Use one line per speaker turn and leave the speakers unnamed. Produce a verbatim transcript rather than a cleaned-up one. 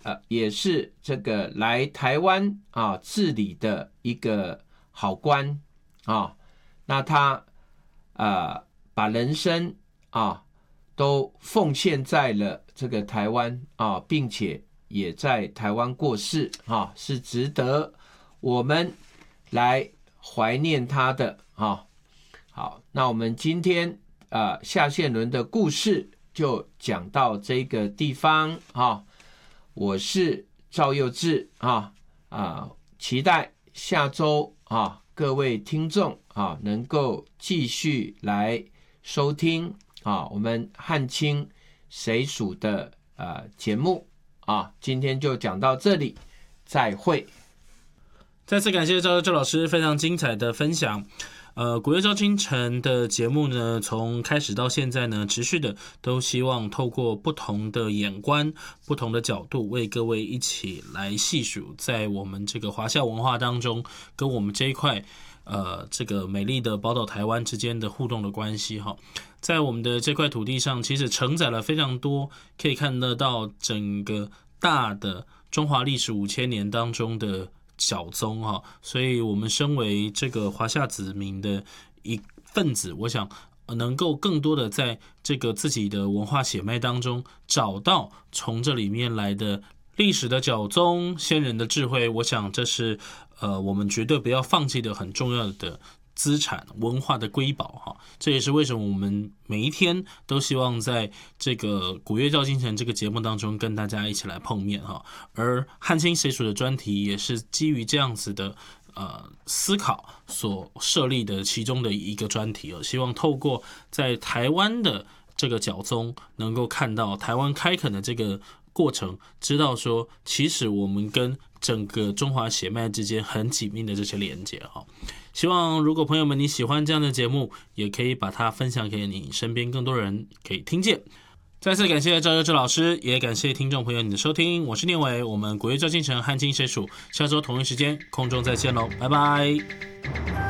呃也是这个来台湾啊治理的一个好官啊，那他呃把人生啊都奉献在了这个台湾啊，并且也在台湾过世啊，是值得我们来怀念他的啊。好，那我们今天呃夏宪伦的故事就讲到这个地方啊。我是赵佑志啊啊，期待下周啊各位听众啊能够继续来收听啊我们汉清谁属的呃节目啊，今天就讲到这里，再会。
再次感谢赵赵老师非常精彩的分享。呃，古月照清晨的节目呢，从开始到现在呢，持续的都希望透过不同的眼观、不同的角度，为各位一起来细数在我们这个华夏文化当中，跟我们这一块呃这个美丽的宝岛台湾之间的互动的关系哈。在我们的这块土地上，其实承载了非常多，可以看得到整个大的中华历史五千年当中的小宗哈，所以我们身为这个华夏子民的一份子，我想能够更多的在这个自己的文化血脉当中找到从这里面来的历史的角宗、先人的智慧，我想这是呃我们绝对不要放弃的很重要的资产，文化的瑰宝哈。这也是为什么我们每一天都希望在这个古月照清晨这个节目当中跟大家一起来碰面哈。而汉清谁属的专题也是基于这样子的呃思考所设立的其中的一个专题哦，希望透过在台湾的这个角宗，能够看到台湾开垦的这个过程，知道说其实我们跟整个中华血脉之间很紧密的这些连接哈。希望如果朋友们你喜欢这样的节目，也可以把它分享给你身边更多人可以听见。再次感谢赵佑志老师，也感谢听众朋友你的收听，我是念伟，我们古月照清晨汉清谁属，下周同一时间空中再见喽，拜拜。